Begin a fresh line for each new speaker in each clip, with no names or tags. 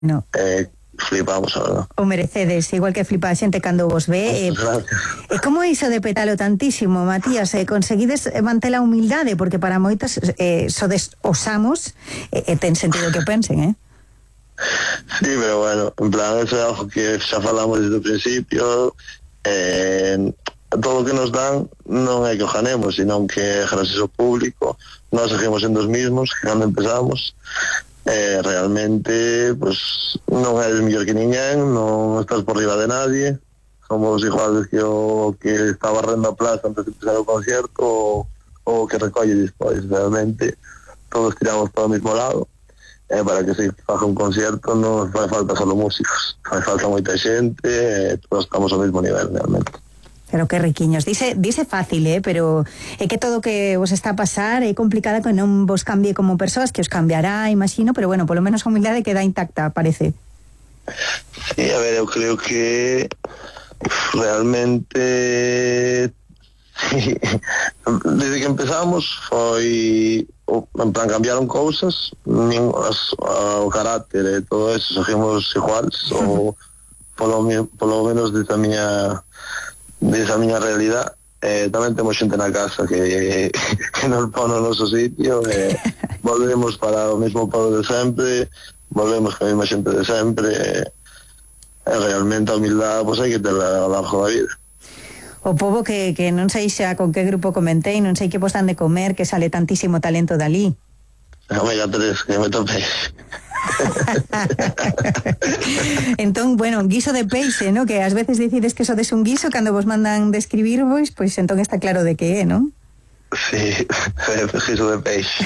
No.
Flipamos, a verdad.
O merecedes, igual que flipa a xente cando vos ve. Como é iso de petalo tantísimo, Matías? Conseguides manter a humildade? Porque para moitas sodes osamos ten sentido que pensen,
Sí, pero bueno, en plan, eso é algo que xa falamos desde o principio. Todo o que nos dan non é que o ganemos, sino que gracias ao público nós seguimos sendo os mismos que cando empezamos. Realmente pues non eres mellor que ninguén, non estás por riba de nadie, somos iguales que o que está barrendo a plaza antes de empezar o concierto o que recolle despois. Realmente todos tiramos para o mismo lado. Para que se faga un concierto non fai falta solo músicos, fai falta moita xente, todos estamos ao mesmo nivel realmente.
Pero que riquiños, dice fácil, pero é que todo o que vos está a pasar é complicada que non vos cambie como persoas, que os cambiará, imagino, pero bueno, polo menos a humildade queda intacta, parece.
Sí, a ver, eu creo que realmente sí, desde que empezamos foi en plan cambiaron cousas, o carácter e todo eso seguimos iguales, ou polo menos desde a miña realidad. Tamén temos xente na casa que nos pon no noso sitio, volvemos para o mesmo podo de sempre, volvemos con a mesma xente de sempre, realmente a humildade pues, hai que terla ao largo da vida.
O pobo que non sei xa con que grupo comentei, non sei que vos dan de comer, que sale tantísimo talento dali.
Omega 3, que me topei.
Entón, bueno, guiso de peixe, ¿no? Que ás veces decides que sodes un guiso cando vos mandan describir vos, pois entón está claro de que é, non?
Sí, guiso de peixe.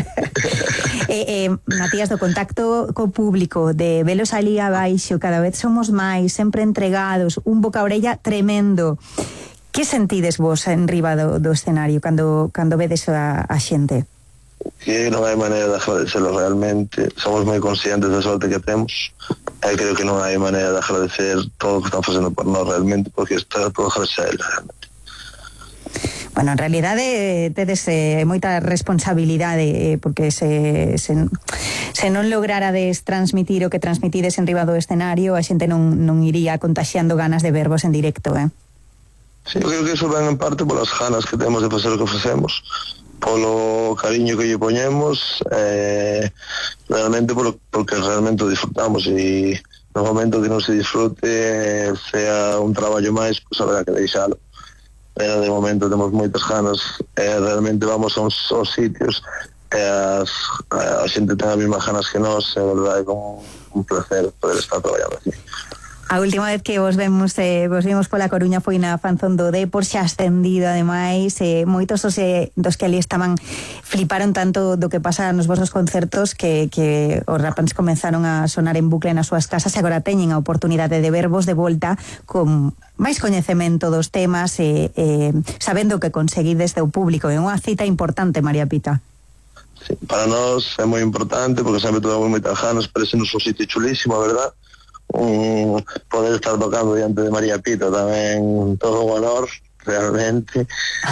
Matías, do contacto co público, de velos ali abaixo, cada vez somos máis, sempre entregados, un boca a orella tremendo. Que sentides vos en riba do escenario cando vedes a xente?
Que non hai maneira de agradecerlo realmente, somos moi conscientes da sorte que temos e creo que non hai maneira de agradecer todo o que están facendo por nós realmente, porque está todo agradecer realmente.
Bueno, en realidade tedes moita responsabilidade, porque se non lograrades transmitir o que transmitides en riba do escenario, a xente non iría contaxiando ganas de vervos en directo,
Sí, eu creo que iso ven en parte polas ganas que temos de facer o que facemos, polo cariño que lle poñemos, realmente porque realmente o disfrutamos, e no momento que non se disfrute sea un traballo máis, pues habrá que deixalo. Pero de momento temos moitas ganas, realmente vamos aos sitios e a xente ten as mesmas ganas que nós, é verdade, como un placer poder estar traballando así.
A última vez que vos vimos pola Coruña foi na Fanzón do Depor, xa ascendido ademais, moitos dos que ali estaban fliparon tanto do que pasa nos vosos concertos que os rapans comenzaron a sonar en bucle nas súas casas e agora teñen a oportunidade de vervos de volta con máis coñecemento dos temas sabendo que conseguides do público. É unha cita importante, María Pita.
Sí, para nós é moi importante porque sempre tuvemos moitas ganas, parece un sitio chulísimo, a verdad. Poder estar tocando diante de María Pita tamén todo un honor realmente.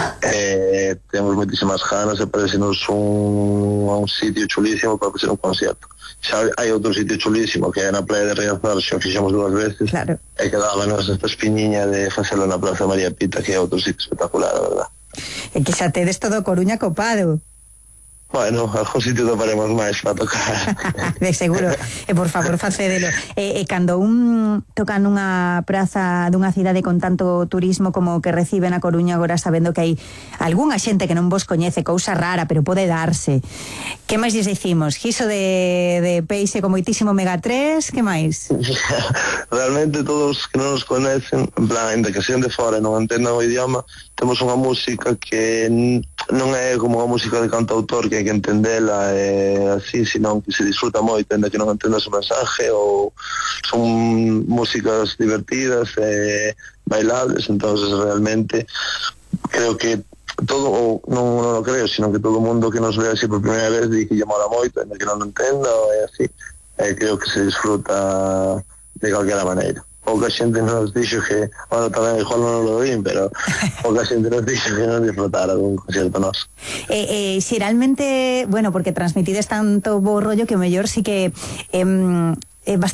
Temos moitísimas ganas e parecenos un sitio chulísimo para facer un concierto. Xa hai outro sitio chulísimo que é na Praia de Riazor, xa fixemos 2 veces, claro. E quedábanos esta espiñiña de facelo na Plaza María Pita, que é outro sitio espectacular, a verdad.
E que xa tedes todo Coruña copado.
Bueno, algún sitio toparemos máis para tocar.
De seguro, por favor, facédelo. Cando toca nunha praza dunha cidade con tanto turismo como que reciben a Coruña agora, sabendo que hai algunha xente que non vos coñece, cousa rara, pero pode darse. Que máis lles dicimos? Guiso de peixe con moitísimo omega 3, que máis?
Realmente todos que non nos conhecen, en plan, ainda que sean de fora e non entendan o idioma, temos unha música que non é como unha música de cantautor que hai que entendela así, senón que se disfruta moito, ainda que non entendas o mensaje, ou son músicas divertidas e bailables. Entonces realmente creo que todo, non o creo, sino que todo o mundo que nos ve así por primeira vez di que lle mola moito, ainda que non o entenda, ou é así, creo que se disfruta de calquera maneira. Pouca xente nos dixo que, bueno, tamén igual non lo oín, pero pouca xente nos dixo que non disfrutara dun concierto noso.
Xeralmente, bueno, porque transmitides tanto bo rollo que o mellor sí que bastante